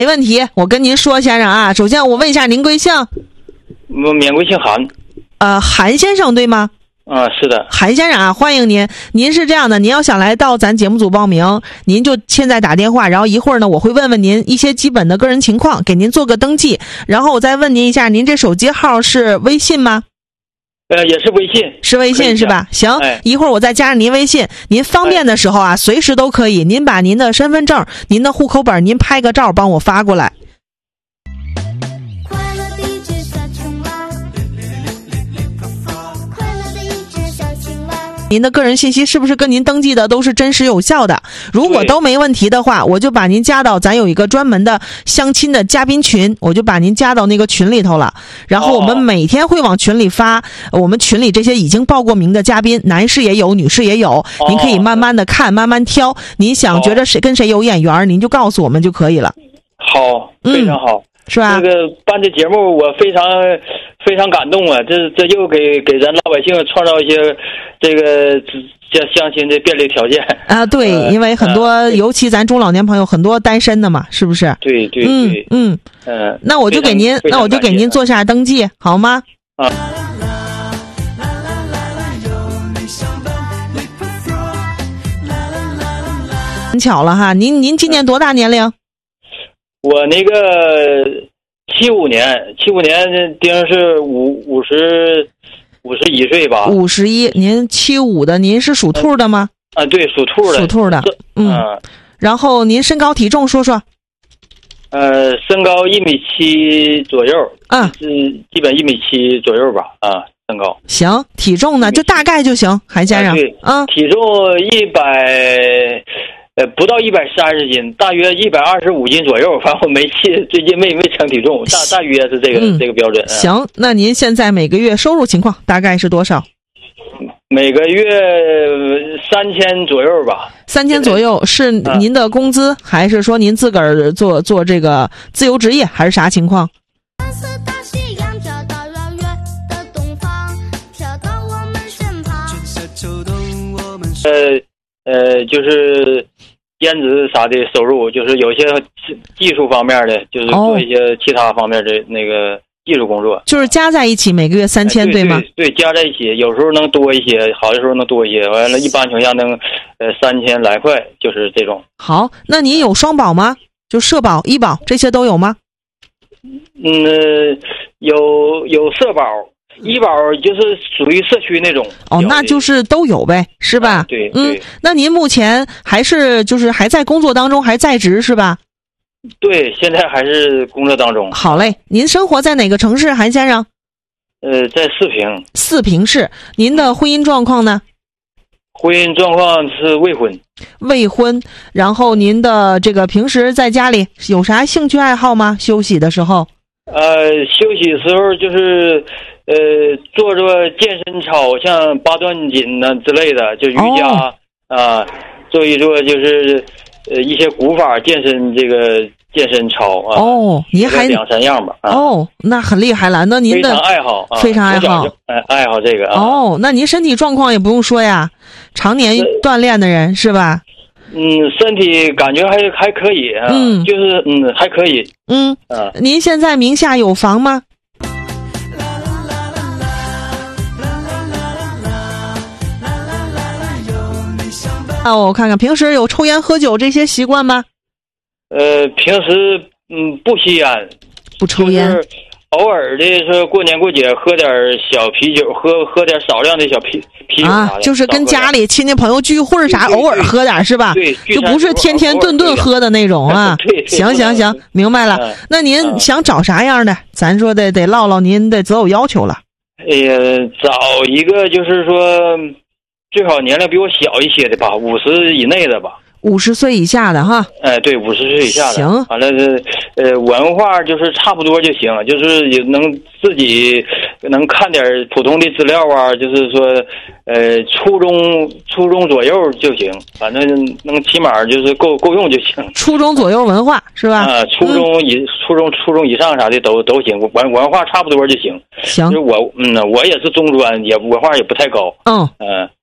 没问题，我跟您说，先生啊，首先我问一下您贵姓？ 免贵姓韩。 韩先生对吗？ 是的。 韩先生啊，欢迎您。您是这样的，您要想来到咱节目组报名，您就现在打电话，然后一会儿呢，我会问问您一些基本的个人情况，给您做个登记，然后我再问您一下，您这手机号是微信吗？ 也是微信。 是微信是吧？行，一会儿我再加上您微信，您方便的时候啊，随时都可以。您把您的身份证、您的户口本，您拍个照帮我发过来。您的个人信息是不是跟您登记的都是真实有效的？如果都没问题的话，我就把您加到咱有一个专门的相亲的嘉宾群，我就把您加到那个群里头了。然后我们每天会往群里发我们群里这些已经报过名的嘉宾，男士也有，女士也有，您可以慢慢的看，慢慢挑。您想觉得谁跟谁有眼缘，您就告诉我们就可以了。 好，非常好， 是吧？ 这个办这节目我非常感动啊！这又给咱老百姓创造一些这个相亲的便利条件啊！对，因为很多，尤其咱中老年朋友很多单身的嘛，是不是？ 对对对， 那我就给您做下登记，好吗？很巧了哈，您今年多大年龄？ 我那个75年丁是51岁吧。 51，您75的，您是属兔的吗？ 对，属兔的。 属兔的，然后您身高体重说说。 身高1.7米左右，基本1.7米左右吧，身高。行， 体重呢就大概就行，韩先生。 对，体重不到130斤，大约125斤左右。反正我最近没称体重，大约是这个标准。 行，那您现在每个月收入情况大概是多少？ 每个月3000左右吧。 3000左右是您的工资，还是说您自个儿做这个自由职业，还是啥情况？ 就是兼职啥的收入，就是有些技术方面的，就是做一些其他方面的那个技术工作， 就是加在一起每个月3000，对吗？ 对，加在一起，有时候能多一些，好的时候能多一些，完了，一般情况下能3000来块，就是这种。 好，那您有双保吗？就社保、医保这些都有吗？ 有社保。医保就是属于社区那种。 那就是都有呗，是吧？ 对， 那您目前还在工作当中，还在职是吧？ 对，现在还是工作当中。 好嘞，您生活在哪个城市，韩先生？ 在四平。 四平市。您的婚姻状况呢？ 婚姻状况是未婚。 未婚，然后您的这个平时在家里有啥兴趣爱好吗？休息的时候？ 休息的时候就是做健身操，像8段锦呢之类的，就瑜伽做一做就是一些古法健身操您还 2-3样吧。 那很厉害了。那您的非常爱好， 非常爱好， 爱好这个那您身体状况也不用说呀，常年锻炼的人是吧？ 身体感觉还可以就是还可以。 您现在名下有房吗？我看看平时有抽烟喝酒这些习惯吗？ 平时不吸烟， 不抽烟，就是偶尔的说过年过节喝点小啤酒，喝点少量的小啤酒就是跟家里亲戚朋友聚会啥，偶尔喝点是吧？ 对， 就不是天天顿喝的那种啊。行，明白了。那您想找啥样的？咱说得唠唠您的择偶要求了。 找一个就是说最好年龄比我小一些的吧，50以内的吧。 50岁以下的哈。 对，50岁以下的。 行。 完了文化就是差不多就行，就是也能自己能看点普通的资料就是说初中左右就行，反正能起码就是够用就行。 初中左右文化是吧？ 初中以上啥的都行，文化差不多就行。 行。 我也是中专，也文化也不太高。